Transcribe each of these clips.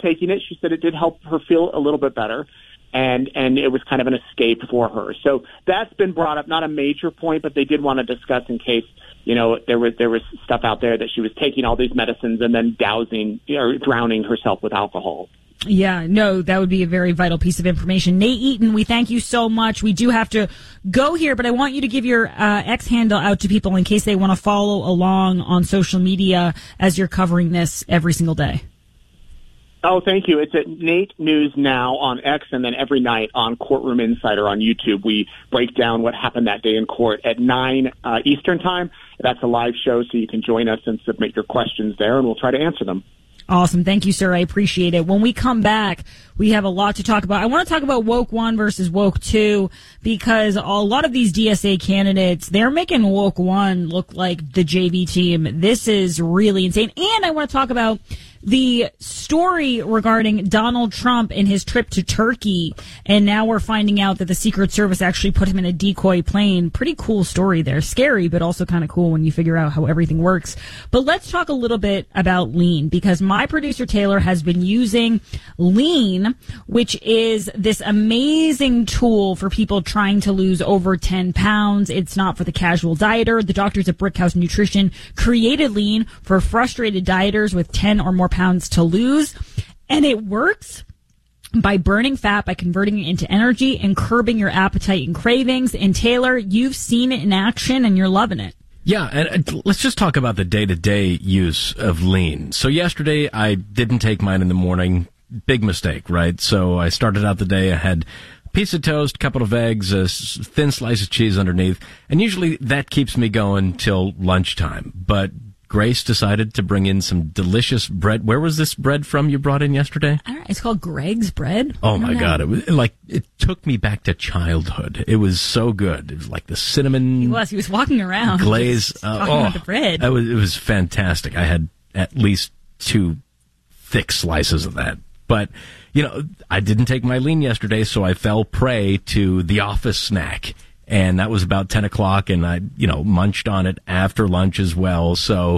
taking it. She said it did help her feel a little bit better, and it was kind of an escape for her. So that's been brought up, not a major point, but they did want to discuss in case, there was stuff out there that she was taking all these medicines and then drowning herself with alcohol. Yeah, no, that would be a very vital piece of information. Nate Eaton, we thank you so much. We do have to go here, but I want you to give your X handle out to people in case they want to follow along on social media as you're covering this every single day. Oh, thank you. It's at Nate News Now on X, and then every night on Courtroom Insider on YouTube. We break down what happened that day in court at 9 Eastern Time. That's a live show, so you can join us and submit your questions there, and we'll try to answer them. Awesome. Thank you, sir. I appreciate it. When we come back, we have a lot to talk about. I want to talk about Woke 1 versus Woke 2 because a lot of these DSA candidates, they're making Woke 1 look like the JV team. This is really insane. And I want to talk about the story regarding Donald Trump and his trip to Turkey. And now we're finding out that the Secret Service actually put him in a decoy plane. Pretty cool story there. Scary, but also kind of cool when you figure out how everything works. But let's talk a little bit about Lean, because my producer Taylor has been using Lean, which is this amazing tool for people trying to lose over 10 pounds. It's not for the casual dieter. The doctors at Brickhouse Nutrition created Lean for frustrated dieters with 10 or more pounds to lose, and it works by burning fat, by converting it into energy and curbing your appetite and cravings. And Taylor, you've seen it in action and you're loving it. Yeah, and let's just talk about the day-to-day use of Lean. So yesterday I didn't take mine in the morning. Big mistake, right? So I started out the day, I had a piece of toast, couple of eggs, a thin slice of cheese underneath, and usually that keeps me going till lunchtime. But Grace decided to bring in some delicious bread. Where was this bread from you brought in yesterday? I don't know. It's called Greg's bread. Oh my God. It was it took me back to childhood. It was so good. It was like the cinnamon. He was walking around. Glaze. Talking about the bread. It was fantastic. I had at least 2 thick slices of that. But, I didn't take my Lean yesterday, so I fell prey to the office snack. And that was about 10 o'clock, and I, munched on it after lunch as well. So,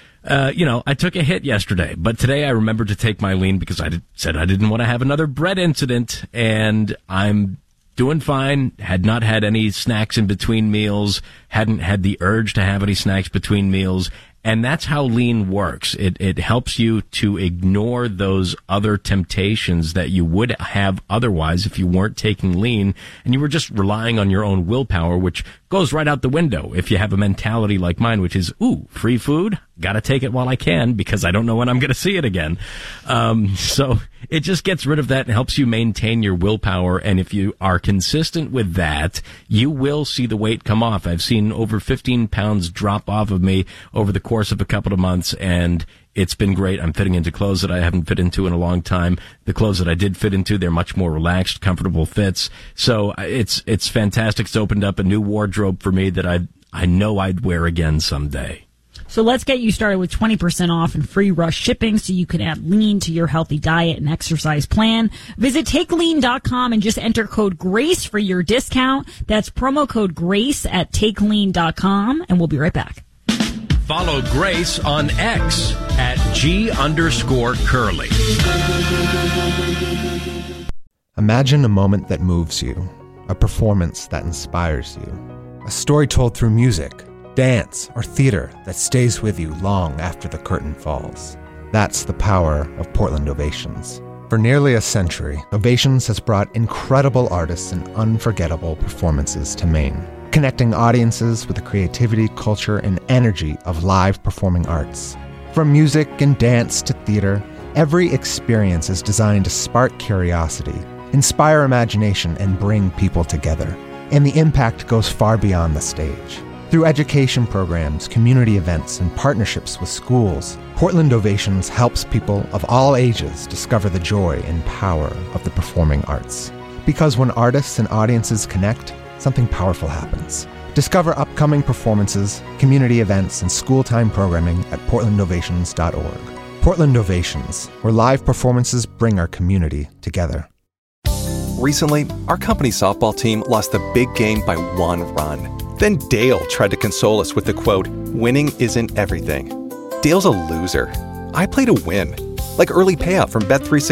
I took a hit yesterday. But today I remembered to take my Lean because I said I didn't want to have another bread incident. And I'm doing fine. Had not had any snacks in between meals. Hadn't had the urge to have any snacks between meals. And that's how Lean works. It helps you to ignore those other temptations that you would have otherwise if you weren't taking Lean and you were just relying on your own willpower, which goes right out the window if you have a mentality like mine, which is, free food, gotta take it while I can because I don't know when I'm gonna see it again. So it just gets rid of that and helps you maintain your willpower. And if you are consistent with that, you will see the weight come off. I've seen over 15 pounds drop off of me over the course of a couple of months, and it's been great. I'm fitting into clothes that I haven't fit into in a long time. The clothes that I did fit into, they're much more relaxed, comfortable fits. So it's fantastic. It's opened up a new wardrobe for me that I know I'd wear again someday. So let's get you started with 20% off and free rush shipping so you can add Lean to your healthy diet and exercise plan. Visit TakeLean.com and just enter code GRACE for your discount. That's promo code GRACE at TakeLean.com, and we'll be right back. Follow Grace on X at @G_Curly. Imagine a moment that moves you, a performance that inspires you, a story told through music, dance, or theater that stays with you long after the curtain falls. That's the power of Portland Ovations. For nearly a century, Ovations has brought incredible artists and unforgettable performances to Maine, connecting audiences with the creativity, culture, and energy of live performing arts. From music and dance to theater, every experience is designed to spark curiosity, inspire imagination, and bring people together. And the impact goes far beyond the stage. Through education programs, community events, and partnerships with schools, Portland Ovations helps people of all ages discover the joy and power of the performing arts. Because when artists and audiences connect, something powerful happens. Discover upcoming performances, community events, and school-time programming at portlandovations.org. Portland Ovations, where live performances bring our community together. Recently, our company's softball team lost the big game by 1 run. Then Dale tried to console us with the quote, "Winning isn't everything." Dale's a loser. I play to win. Like early payout from Bet365.